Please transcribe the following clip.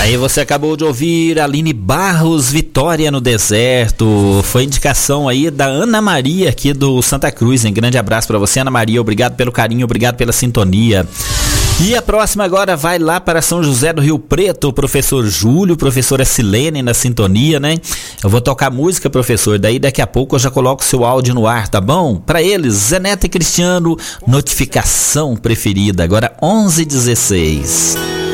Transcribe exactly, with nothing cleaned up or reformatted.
Aí você acabou de ouvir Aline Barros, Vitória no Deserto. Foi indicação aí da Ana Maria aqui do Santa Cruz, hein? Grande abraço pra você, Ana Maria. Obrigado pelo carinho, obrigado pela sintonia. E a próxima agora vai lá para São José do Rio Preto, o professor Júlio, professora Silene na sintonia, né? Eu vou tocar música, professor, daí daqui a pouco eu já coloco o seu áudio no ar, tá bom? Para eles, Zeneta e Cristiano, notificação preferida, agora onze e dezesseis.